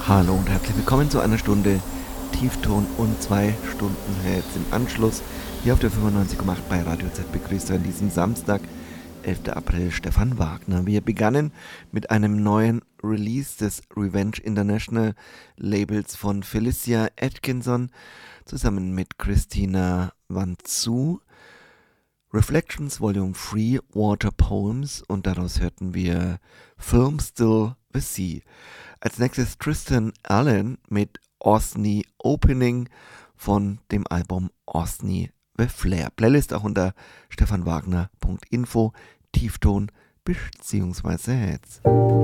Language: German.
Hallo und herzlich willkommen zu einer Stunde Tiefton und 2 Stunden Hits im Anschluss. Hier auf der 95,8 bei Radio Z begrüßt an diesem Samstag, 11. April, Stefan Wagner. Wir begannen mit einem neuen Release des Revenge International Labels von Felicia Atkinson zusammen mit Christina Wanzhou. Reflections Volume 3 Water Poems und daraus hörten wir Film Still the Sea. Als nächstes Tristan Allen mit Osni Opening von dem Album Osni The Flair. Playlist auch unter stefanwagner.info, Tiefton bzw. Hits.